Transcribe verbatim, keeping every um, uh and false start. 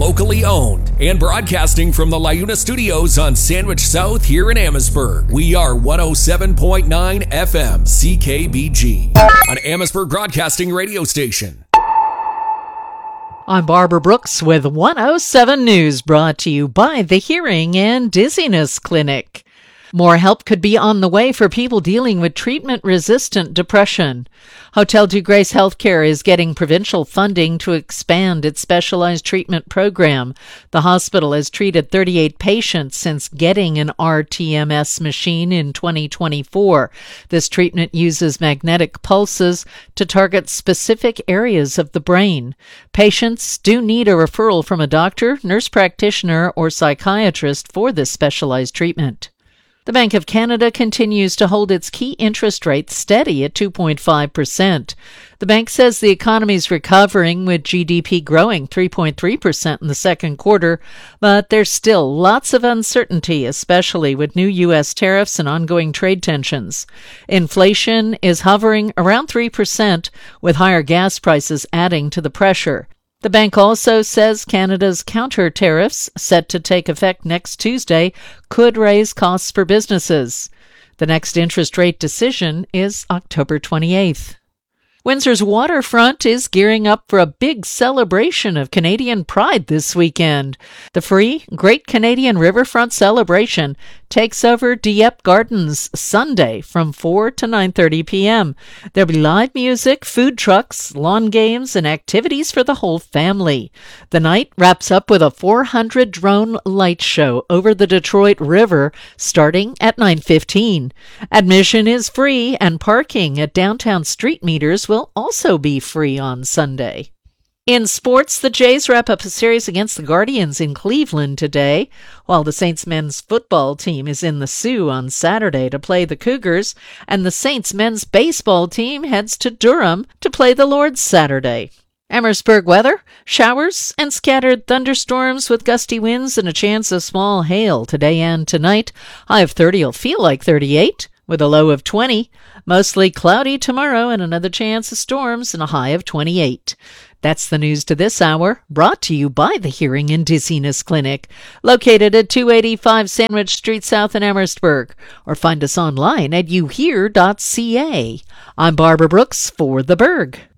locally owned and broadcasting from the LiUNA Studios on Sandwich South here in Amherstburg. We are one oh seven point nine F M C K B G, an Amherstburg broadcasting radio station. I'm Barbara Brooks with one oh seven News, brought to you by the Hearing and Dizziness Clinic. More help could be on the way for people dealing with treatment-resistant depression. Hotel Dieu Grace Healthcare is getting provincial funding to expand its specialized treatment program. The hospital has treated thirty-eight patients since getting an R T M S machine in twenty twenty-four. This treatment uses magnetic pulses to target specific areas of the brain. Patients do need a referral from a doctor, nurse practitioner, or psychiatrist for this specialized treatment. The Bank of Canada continues to hold its key interest rate steady at two point five percent. The bank says the economy is recovering, with G D P growing three point three percent in the second quarter, but there's still lots of uncertainty, especially with new U S tariffs and ongoing trade tensions. Inflation is hovering around three percent, with higher gas prices adding to the pressure. The bank also says Canada's counter tariffs, set to take effect next Tuesday, could raise costs for businesses. The next interest rate decision is October twenty-eighth. Windsor's waterfront is gearing up for a big celebration of Canadian Pride this weekend. The free Great Canadian Riverfront Celebration takes over Dieppe Gardens Sunday from four to nine thirty p.m. There'll be live music, food trucks, lawn games, and activities for the whole family. The night wraps up with a four hundred drone light show over the Detroit River starting at nine fifteen. Admission is free, and parking at downtown street meters will also be free on Sunday. In sports, the Jays wrap up a series against the Guardians in Cleveland today, while the Saints men's football team is in the Sioux on Saturday to play the Cougars, and the Saints men's baseball team heads to Durham to play the Lords Saturday. Amherstburg weather, showers and scattered thunderstorms with gusty winds and a chance of small hail today and tonight. High of thirty will feel like thirty-eight, with a low of twenty. Mostly cloudy tomorrow and another chance of storms and a high of twenty-eight. That's the news to this hour, brought to you by the Hearing and Dizziness Clinic, located at two eighty-five Sandwich Street South in Amherstburg, or find us online at you hear dot c a. I'm Barbara Brooks for The Berg.